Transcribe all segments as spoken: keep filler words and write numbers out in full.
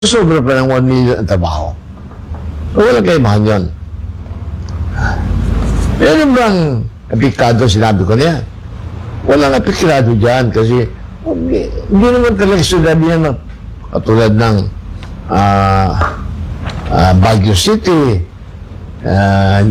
Sobra pa ng one million ang trabaho. Walang kaibahan yun. Meron bang apektado, sinabi ko na yan. Walang apektado dyan kasi hindi, hindi naman talaga sinabi yan na katulad ng uh, uh, Baguio City, uh,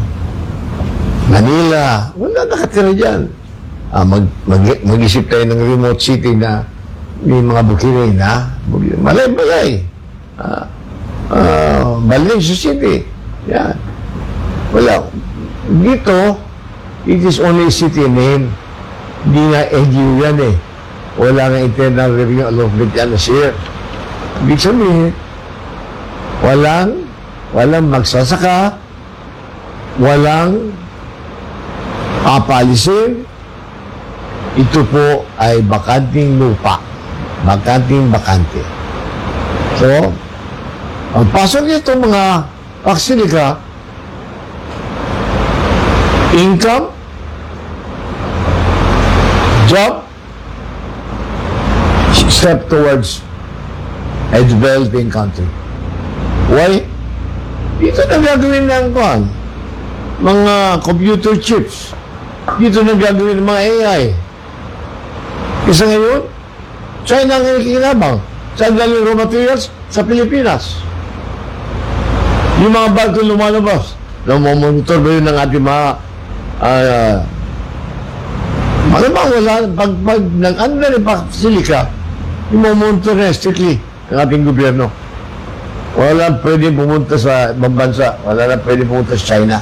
Manila. Wala nakatira dyan. Uh, mag, mag, mag-isip tayo ng remote city na may mga bukirin, ha? Malay-malay. Uh, uh, Valencia City. Yan. Wala. Dito, it is only a city name. Hindi nga N G O yan eh. Wala nga internal revenue allotment yan na share. Ibig sabihin, walang, walang magsasaka, walang papalisin. Ito po ay bakanting lupa. Bakanting bakante. So, ang pasok nito mga paksilika, income, job, step towards a developing country. Why? Dito na gagawin ng kuhan, mga computer chips. Dito na gagawin ng mga A I. Isa ngayon, China ang nakikinabang. Saan galing raw materials? Sa Pilipinas. Yung mga barko lumalabas, namomonitor ba yun ng ating mga uh, malamang wala, pag, pag nag-under yung silika, yung mamonitor na strictly ng ating gobyerno. Wala pwede pumunta sa ibang bansa. Wala na pwede pumunta sa China.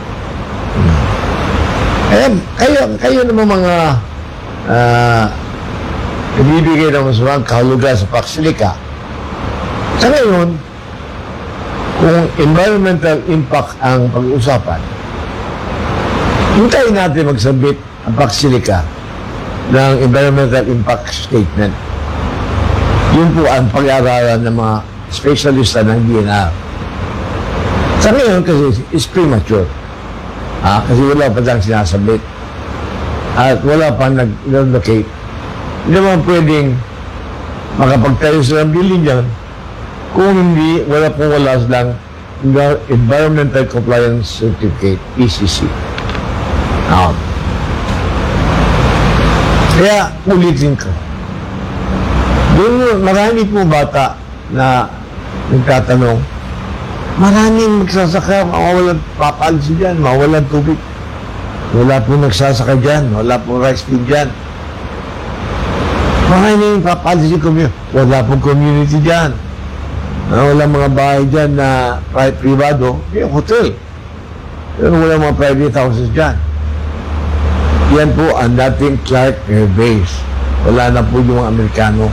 Kaya, kayo, kayo naman mga uh, ibibigay ng masamang kahulugan sa paksilika. Sa ngayon, kung environmental impact ang pag-uusapan, hintayin natin magsabit ang paksilika ng environmental impact statement. Yun po ang pag-aaralan ng mga specialista ng D N R. Sa ngayon kasi is premature. Ah, kasi wala pa lang sinasabit. At wala pa nag-locate. Hindi naman pwedeng makapagtayo silang bilin dyan kung hindi, wala pong wala silang Environmental Compliance Certificate, E C C. Um, kaya, ulitin ko. Doon, marami po bata na nagtatanong, maraming magsasaka, mawawalan papalisi dyan, mawawalan tubig. Wala po nagsasaka dyan, wala po rice field dyan. Maraming papalisi community, wala pong community dyan. Uh, wala mga bahay dyan na private privado, yung hotel. Pero wala mga private houses dyan. Yan po ang dating Clark Air Base. Wala na po yung mga Amerikano.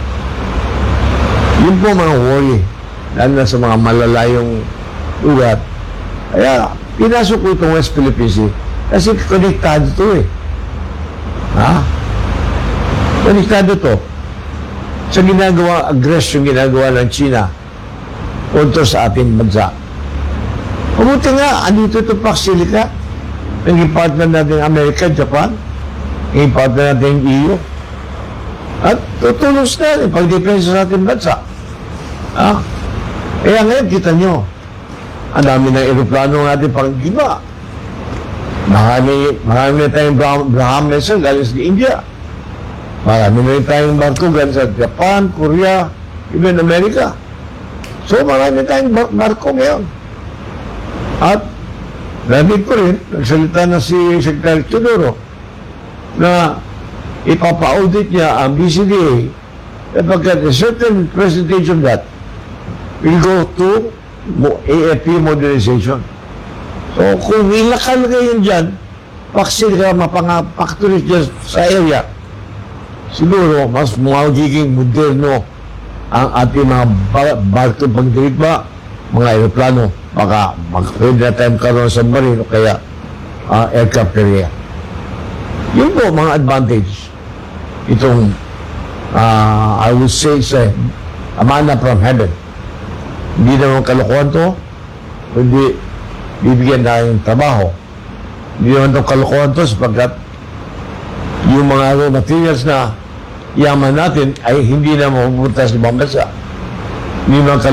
Yun po mga worry, lalo na sa mga malalayong lugar. Kaya, pinasok ko itong West Philippine Sea kasi konektado to eh. Ha? Konektado to. Sa ginagawa, aggression ginagawa ng China kontra sa ating bansa. Mabuti nga, andito ito paksilika. Naging partner natin Amerika, Japan. Naging partner natin E U. At tutulong sila rin pag-depensa sa ating bansa. Ah, kaya ngayon, kita nyo, ang dami ng aeroplano ng ating pang-giba. Marami, marami na tayong Braham lesson galing sa India. Marami na rin tayong barko galing sa Japan, Korea, even Amerika. So, marami tayong bar barko ngayon. At, narinig ko rin, nagsalita na si Secretary Teodoro na ipapa-audit niya ang B C D A sapagkat a certain percentage of that will go to A F P modernization. So, kung ilakal kayo dyan, paksil ka mapanga-factories dyan sa area, siguro, mas magiging moderno ang ating mga barko pagdirigma, mga aeroplano, baka mag-pwede na tayo karoon sa marine o kaya uh, aircraft carrier. Yun po, mga advantage. Itong, uh, I would say, say, amana from heaven. Hindi naman kalokohan to, hindi bibigyan na yung trabaho. Hindi naman itong kalokohan to sapagkat yung mga raw materials na yaman natin ay hindi na mapupunta sa ibang bansa. Hindi mga